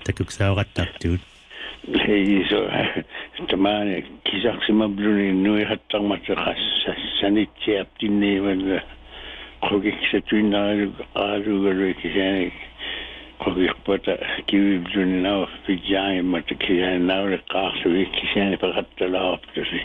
takuksaoqattaqtuut hei so tamane kisaqsimabluни nuiqattaqmataqas sanitsiaptinniiman qogiksatuinnaaruk aalugalu kisani qogiqpata kivibluni nao fijaimata kisani nauriqqaarlugi kisani paqattalaarptasi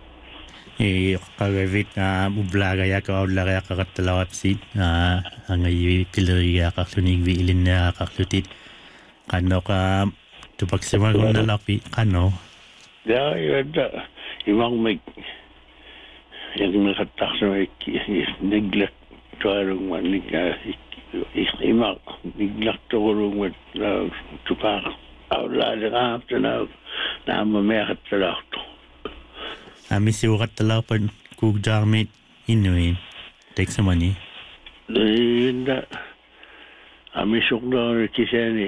qagavit ublagayaka aullariaqaqattalaarpsiit angayi pileriaqarlunigvi ilinnaaqarlutit qannoqa tupaksimagundalapi qanno ja yada imangmik yagmiqattaqsuik niglak tuarungman imaq niglaqtorungmat tupaq aulaaleraaptana naamameaqattalaartu amisiuqattalaarpan kuugjaarmit innuin teksamani inda amisuqnaari kisani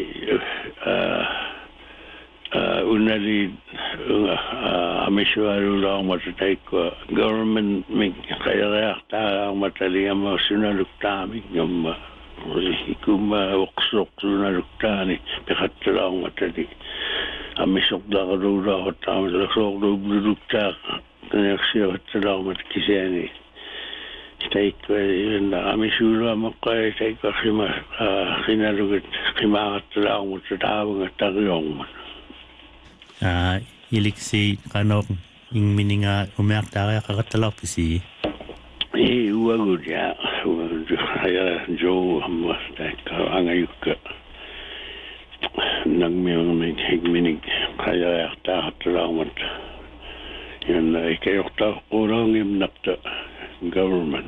unali amisuarulaarmatataikko government mik qayariartaarmatali amma sunaluktaamik ngamma ikuma oqsoqsunaluktaani piqattalaarmatali amisuqnaaruluulaartaamatalaqsoorluubluluktaa kanersiaqattalaarmat kisani taikko inda amisuulaamaqqai taikko khima khinalugut khimaaqattalaarmut taavunga tariormat iliksi qanoq ingmininga umeaqtaariaqaqattalaarpisi uagut ja ya jo amma taikko angayukka nangmiormik higminik qayariartaaqattalaarmat yanna ikayortaaqquulaangimnaqta government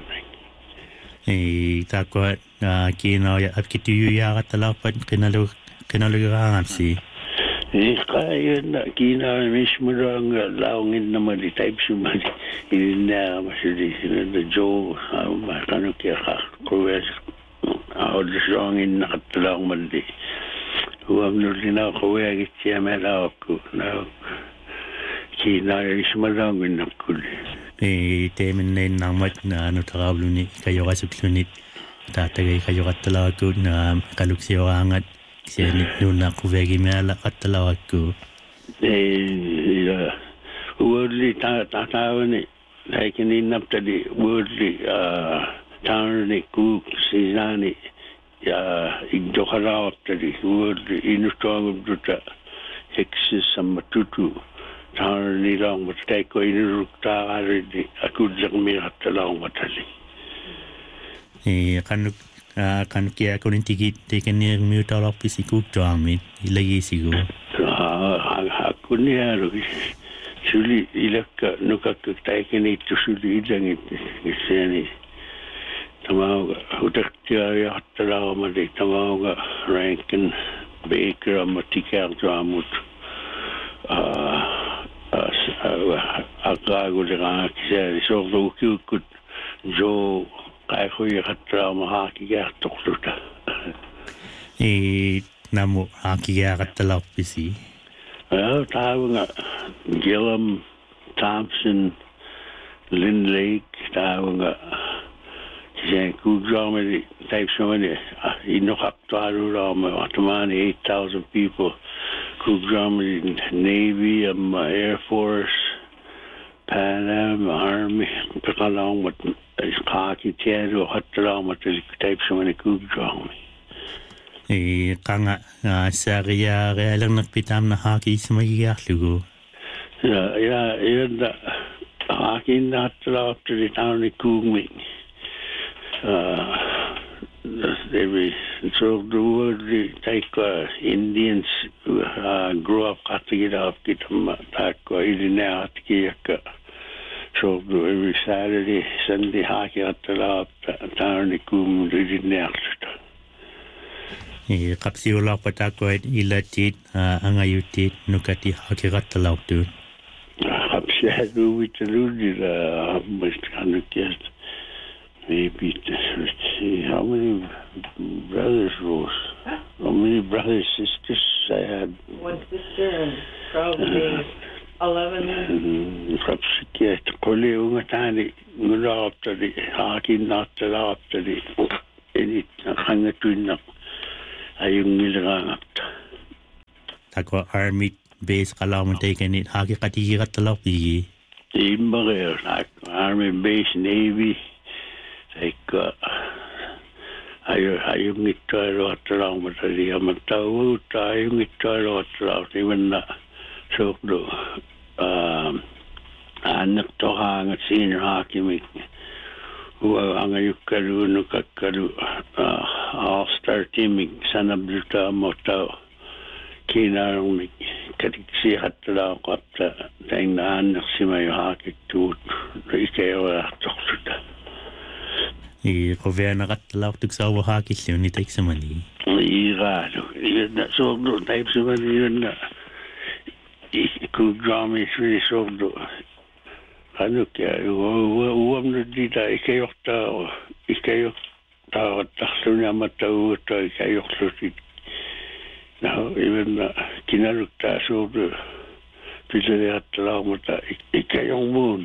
taakwa kiinoya apkituyuyaaqattalaarpat qinalugaangamsi qayna kiina mismuraanga launginnamali taipsumali ilinnaaramasuli sinanda jo amma qanukiaqa quwes audisonginnaqattalaarmalli uamnullina quweagitsiamalaaqku kiina ismalaanginnaqkulli teeminneinnaarmat nutaqaavluni kayoqasuklunit taatagay kayoqattalaakut qaluksiораангат кисиани нууннааққуваагимиала қатталаrakku уорли таавани лайкининнаптали уорли таарни кук сизани я игдоқалаартали уорли инустуагумтута хексис самматуту таарнилаангмат таикко инуруктааралли акуллермиqattalaarmatali qannuk kannukiakunintiki tekenniirmiutalarpisi kuuktuarmit ilagisigu hakkunniaalu suli ilakka nukakka taikeniittu suli ilangit kissani tamauga utartiariartalaaramali tamauga rankin baker amatikartuamut aqaaguleraa kisani sorluukiukkut jo qayhuiqattalaamahakigaartorluta namu hakigaaqattalarpisi taavunga Gillum Thompson Lynn Lake taavunga kisani kuugjaarmali taipsumani innoqaqtuarulaarma atamani 8,000 people kuugjaarmali Navy Air Force Pan Am Army piqalaarmat qaaki tialu qattalaarmatali taipsumani kuugjaarmi qanga saariaarealernerpitaamna haakiismagigaarlugu ya yanda haakiinnaaqtalaartali taarni kuugmi Devi sorduurli taikko Indians grew up qatigilaappkitamma taakko ilinaaratkiakka sordu every Saturday Sunday haakiattalaapta taarni kuum ilinnaarluta qapsiulaarpataakkuat ilatit angayutit nukati haakiqattalaartuut qapsialuuvitaluullila ammaskanukiat maybe let's see how many brothers Rose how many brothers sisters I had one sister and probably 11 qapsikiat qoliungatani ngulaartali haakinnaartalaartali enit qangatuinnaq ayungileraangapta Tako army base kalaman taken it haki katiki katalapi. Imbager, like Army Base Navy, like ayung ito at lang matali amataw ayung ito at lang even na so do anak to hang senior hockey me ang ayukalu no kakalu all-star teaming sanabluta motaw kinarong me katiksi hatla kapta tayong anak si may hockey to ikaw toksuta Governa katalaw tuksawa haki siya ni tayo sa mani. Irado. Na sobrang tayo sa mani yun na ikugrami siya sobrang ano kaya uwam na dita ikayok tao at takso niya matao ito ikayok susit. Na even na kinalok ta sobrang pila at talaw mata ikayong moon.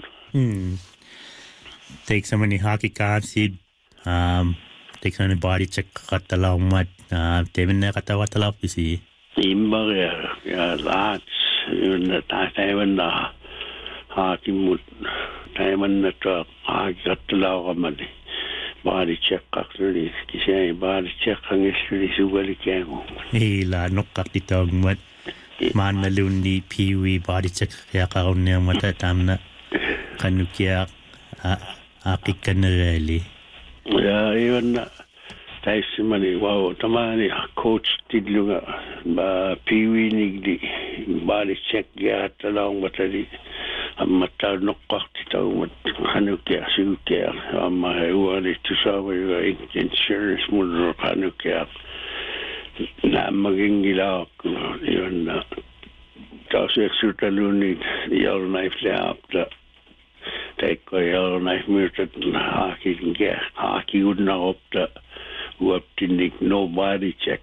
Take sa mani haki kasid. Take sa body check katalaw mat. Temen na katawa talaw pisi. Imbager, lahat. Yun na tayo na haki mo. Tayo na to haki katalaw ka mali. Body check actually. Kasi body check ang actually sugali kaya mo. La nukak ditawag mat. Man na lundi piwi body check kaya karoon niya matatam na kanukya akik ka na rally. Yun na tayo si mali. Wow, tama ni coach tidlo nga piwi nigdi body check kaya talawang matali ang mataw nukak ditawag mat kanukya sugkya ang mahiwa dito sa mga insurance mo na kanukya na maging gilawak yun na tapos extra talunid yellow knife na apta take ko yellow knife mutat haki ud na opta uap tindig no body check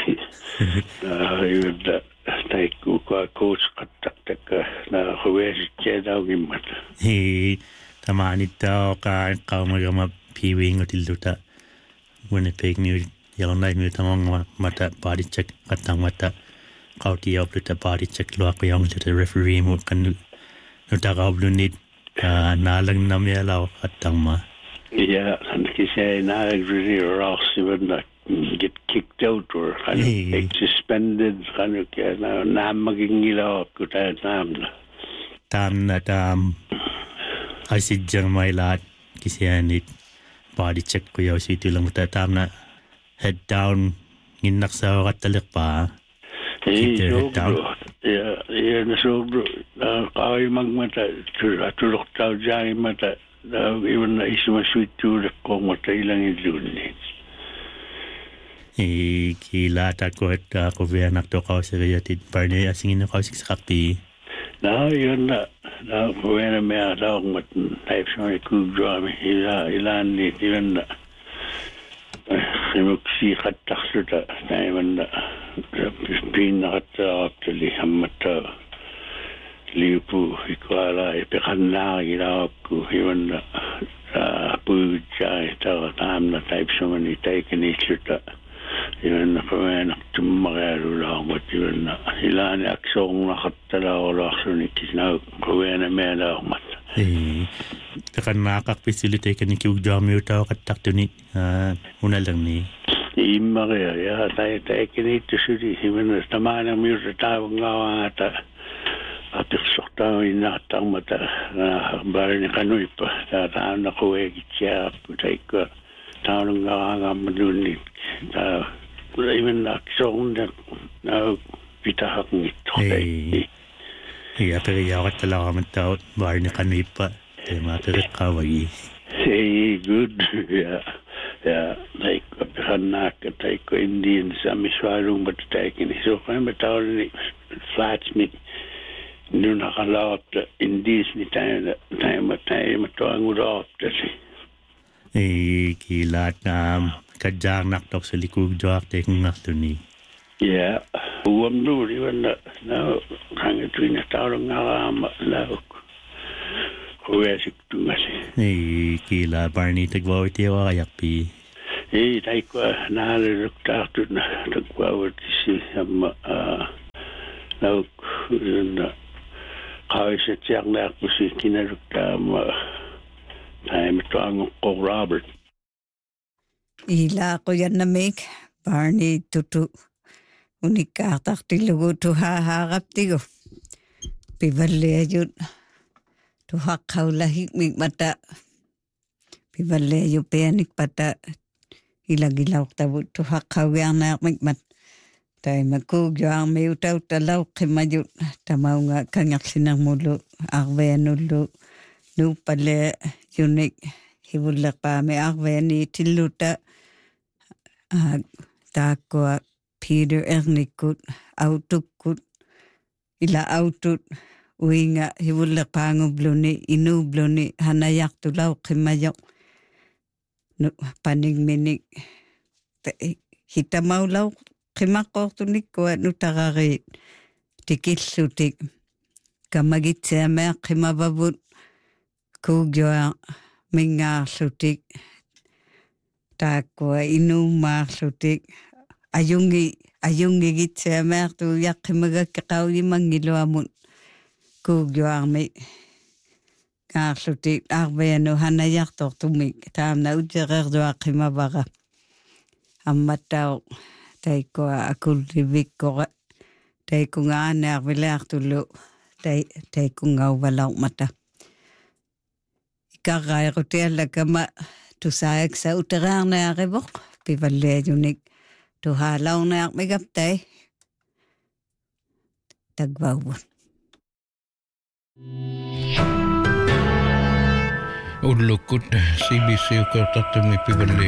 yun na take ko coach katak na kawesi siya daw gimat Tamaan ito ka mga piwing o tiluta Winnipeg New Yellow Knife mo tamang mata body check katang mata kauti au pluta body check lo ako yung lita referee mo kan nutakaw blunid nalang namyalaw katang ma. Yeah, and kasi really rough even get kicked out or suspended kaya na maging ilaw ko tayo tam na asid jang may lahat kasi anit body check ko yaw sito lang tam na head down nginak sa katalik pa keep their head down na sobro kaway magmata tulok tao dyan mata even na isumasweet tulak kong mata ilang idun kila tako at ako via nakto kao sa kayatid parne asingin na kao sa kapi yun na kaway na may atawag matan type sa mga kugrami ilan dit yun na simugsikat taksuta naman na pinakatarap tali hamata liupu ikwala ipikan na ginawap ko yun na pugod siya ito tam na type sa mga itay kinisuta yun na kaway na tumakalo lang at yun na ilan aksong nakatalaw lakso ni kisnaw kaway na may alamat Kakan nakakpisilite ka ni kiugjami utaw katakto ni una lang ni Ima kaya tayo kinito suri himan na tamaan ang miyot sa tawag nga ata at iksok tao inatang mata na bari ni kanoy pa tataan na kuwegit siya putay ko tao nang nga madunit iman na iksok na pitahak nito pero yaw ka talaga man tao bari ni kanoy pa mapirit kawagi good like hanak tay ko Indian sa miswarong batay kini so kaya bataw ni flats mi no nakalawat Indies ni tayo matuang urap kasi kilat kadjang naktok sa likog joak tekong nakto ni uwam do iwan na hanggang tuwing na tao nga laok kuwesik tungasi kila barney tagwaw itiwa kayakpi tayo ko nahalulok takto na tagwaw si Now, kaisetiak na kusikinarukama time tuang ko Robert. Ila ko yan na make Barney tutu unikaatak tilugu tuhaharap tigo. Pivalle ayun tuhakaw lahik mata. Pivalle ayun peanik pata ilagilaw tabu tuhakaw yang na mat. Tay magkugyo ang may utaw talaw kimayun tamaw nga kangak sinang mulo arvenulo no pale unik hibulak pa may arveni tiluta takwa Peter Ernikut autukut ila autut uinga hibulak pa ngubloni inubloni hanayak tulaw kimayok no paningminik hitamaw law kimakortunik ko nutagarit tikilsutik kamagitsema kimababut kugyo mingarsutik takwa inumarsutik ayungi gitsema tu yakimagakakawi mangiloamun kugyo armi garsutik arbeno hanayak tortumik tamna ujerer akimabaga ammatao taiko akulivik ko taiko nga nerviler tulo taiko nga walaw mata ikarairo tiala kama tusaek sa uterar na rebok pivalle unik tuhalaw na megaptay tagbawon Ulukut CBC ko tatumi pivalle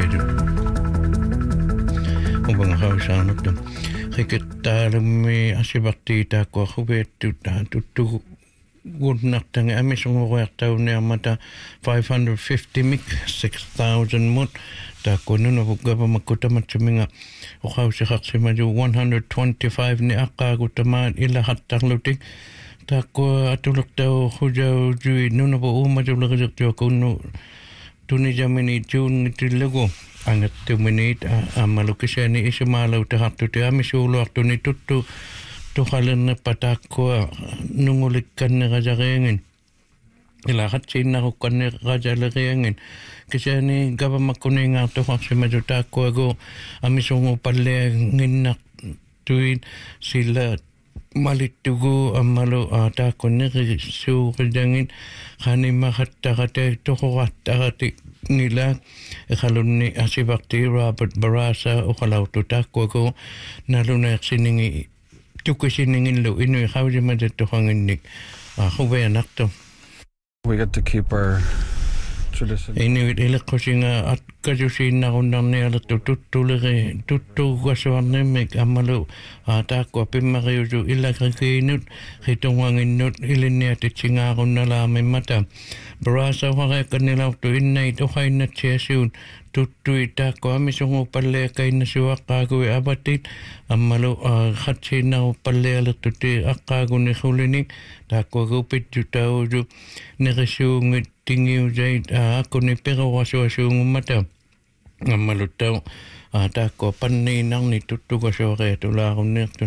ubang hausanot dum kikitaalumi asibakti ta ko khubettu ta tuttu gudnak tang amisung roertau ne amata 550 mik 6000 mut ta ko nuno gaba makuta matsuminga o khausi khatsima ju 125 ni aqagu taman ila hattarlutik ta ko atuluk tau khujau ju nuno bo umaju lagajak jo kunu tuni jamini jun tilago angat 2 minit amalukisani isumalaw tahatu ti amisulo ni tuttu tuhalan na patakko nungulikan na kajarengin ilahat sin na kukan na kajarengin kisani gaba makuninga tuhak si majutako ago amisungo pala nginak tuin sila malitugo amalo atako na kisukidangin kanimahat takate tukukat takate nila ikalun ni asibakti Robert Barasa o kalaw tutako ko nalunak siningi tukusiningin lo ino ikawdi madatuhangin ni kubayanak to. We get to keep our tradition. Inuit ilak ko singa at kajusin na kundang niya tutuliri tutu kasuan nimik amalo atako pimakiyudu ilak kakinut hitungangin nut ilin niya titsinga akong nalamin mata. Barasa wakay kanilaw to inay tukay na siyasun tutui tako amisungo pala kay nasuwa kago abatit amalo khatsin na pala alatuti akago ni hulinik tako gupit jutao ju nakasungit tingiw jay ako ni pero waswasung mata amalo tao tako paninang ni tutu kasore tula akong nito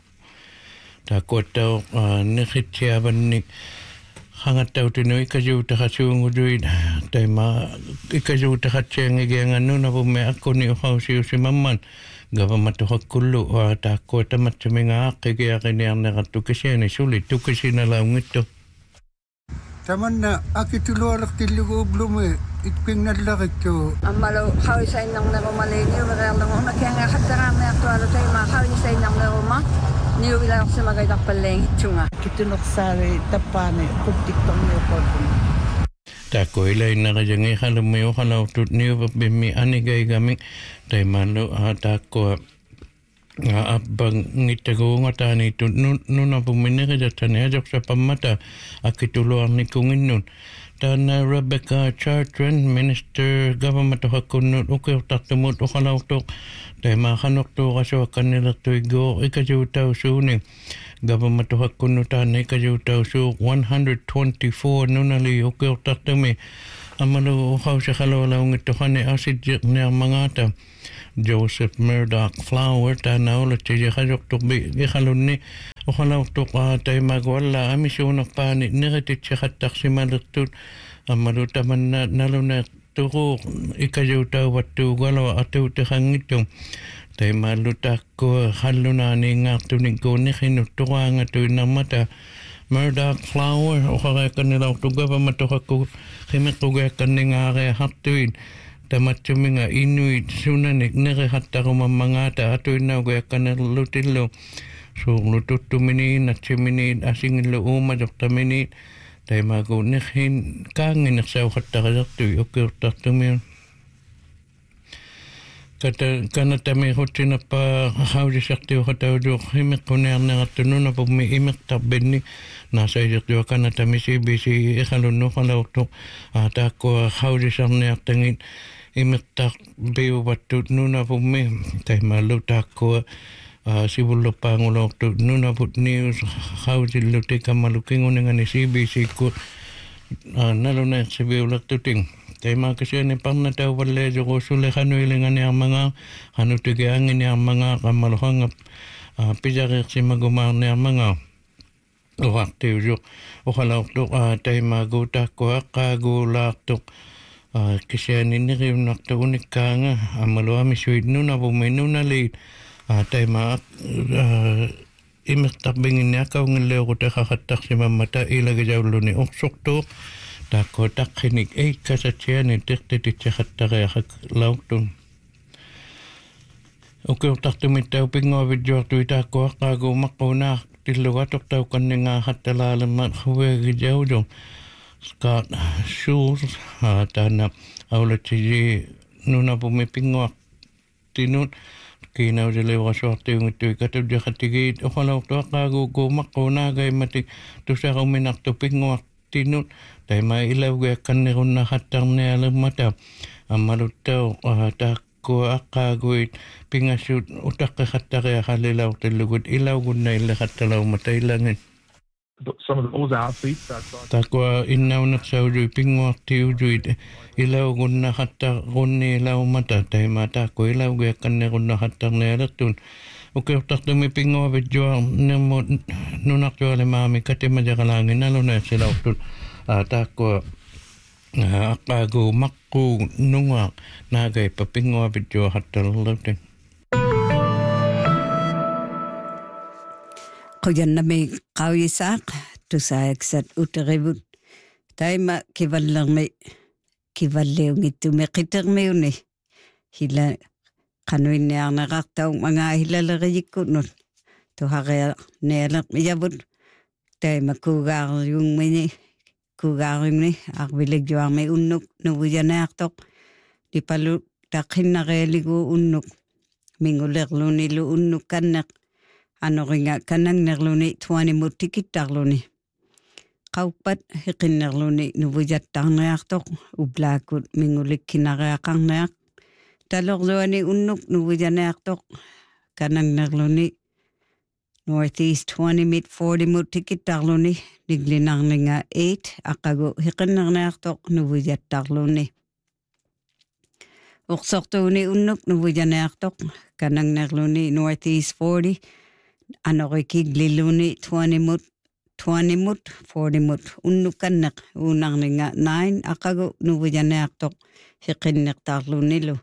tako tao nakitsyaban ni hangat tau tino ikaju takasung ujuin tema ikaju takatseng igengan na po me ako ni uhausi usimaman gaba matuhakulu tako tamat suminga kaya kanyang nakatukasyan sulit tukasin na lang ito taman na akitulolak tilugo blume itping nalakit ko Amalo hawi sa inang narumalay niyo magayang nang una kaya nga kataram na aktualo tayo hawi sa inang naruma niyo ilang sa magayang paleng itunga kitunok sari tapane kuptiktong niyo po tako ilay nakajangi halumayo halaw tut niyo papimi anigay gaming tayo malo tako abang ngitago nga tani tu nuna puminiri datan ajak sa pamata akituluan ni kungin nun tana Rebecca Chartrand Minister Government of Hakunut ukay taktumut ukalaw tok tayo makanok to kaso kanila tuigo ikajutaw suning Government of Hakunut tani ikajutaw su 124 nunali ukay taktumi amalo ukaw sa kalawalaw ngito kani asid niya mga ta Joseph Murdoch Flower tanaw la tiya kajok tukbi ikalun ni Oqalautuqa taimagualla amisuunarpaani nerititseqattaqsimalertut ammalu tamanna naluna tuqu ikajutauvattuugalawa atuuteqangittum taimallu takkua hallunaaniingaartunik kuunniqinut tuqaangatuinarmata Murdoch flower oqaqaqqanilautuggavamatoqakku qimeqqugiaqqanningaariaqartuin tamatsuminga inuit sunanik neriqattaqumammangaata atuinnaugiaqqanerlutillu suurlututtumini natsimini asingillu uumajoqtamini taimaguunniqhin kaanginersauqattaqalertui ukiurtartumiun kanatami hutsinappa haujisartiuqatauduuq himeqquniarnerattununapummi imeqtarbinni naasaisertua kanatami CBC iqalunnuqalaurtuq taakkua haujisarniartangit imeqtarbiuvattut nunapummi taimallu taakkua sivullerpaangulortu nunaput news hausilluti kammalukinguniнгани CBC ku naluneersiviulertuting taimaakasiani parnatauvalleejoqusulleqanuilinganiarmanga qanutugiaanginiarmanga qammaluqanga pisariqsimagumaarniarmanga uartiusuq uqalaortuq taimaaguutaakkuaqqaaguulaartuq kisianiniriunnartu unikkaanga ammaluamisuit nunapummi nunaliit taimaa imeqtarbinginniaqaungilleequtaqaqattaqsimammata ilagijaulluni ursuqtuuq taakko taqqinik eikkasatsiani tiqtititseqattariaqak laurtun ukiurtartumittau pinguavitjuartui taakkuaqqaaguumaqquunaaq tillugatortauqanningaaqattalaalemma huveegijaudu Scott Schulz taana aulatsiji nunapumi pinguartinut kiinauseleurasuartiungittui katudjaqatigit uqalaurtuaqqaaguukuumaqquunaagaimatik tusaruminartu pinguartinut taima ilaugiaqqannirunnaqattarnialemmata ammaluttau taakkua aqqaaguit pingassut utaqqeqattariaqalilaurtillugut ilaugunna illeqattalaumata ilangit some of those athletes taakkua innauneqsaujui pinguartiujuit ilaugunnaqattarunniilaumata taima taakkua ilaugiaqqannirunnaqattarnialertun ukiurtartumi pinguavitjua nemmut nunartualemaami katimajaqalaanginnaluneersilaurtut taakkua aqqaagu maqquu nunga naagaippa pinguavitjua hattallerlutin Qujannami qauyisaaq tusaaksat uteribut taima kivalleungittume qitermiuni hila qanuinniarneqartau mangaa hilaleriikkunut tuhaqea nealermiyavut taima kuugaariungni arvilegjuarmi unnuk nuvujanaartoq lipalu taqinnarialigu unnuk mingulerlunilu unnuk kanneq anoringa kanangnerluni 20 mutikittarluni qauppat hiqinnerluni nuvujattarniartoq uplaakut mingulikkinariaqarniaq talorluani unnuk nuvujanaartoq kanangnerluni Northeast 20 mid 40 mutikittarluni niglinarninga 8 aqagu hiqinnerniartoq nuvujattarluni uqsortuuni unnuk nuvujanaartoq kanangnerluni Northeast 40 anorikigiluni 20 mut 40 mut unnukanneq uunarninga 9 aqagu nuvujanaartoq hiqinnertarlunilu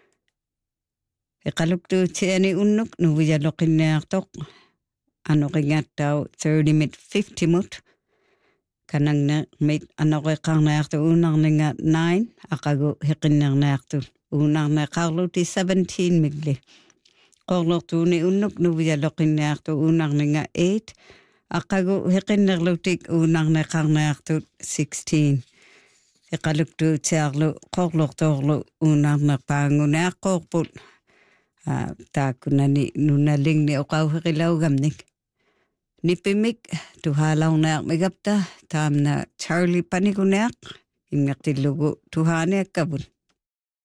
iqaluktuutiani unnuk nuvujaloqinniartoq anoringattau 30 mut 50 mut kanangner mit anoriqarniartu uunarninga 9 aqagu hiqinnerniartu uunarneqarluti 17 migli qorlortuuni unnuk nuvujaloqinniartu uunarninga 8 aqagu hiqinnerlutik uunarneqarniartu 16 iqaluktuutiarlu qorlortorlu uunarneqpaangunaaqorput taakkunani nunalingni oqauhiqilaugamnik nipimik tuhalaunaqmigapta taamna Charlie panikuneaq immertillugu tuhaaniakkavut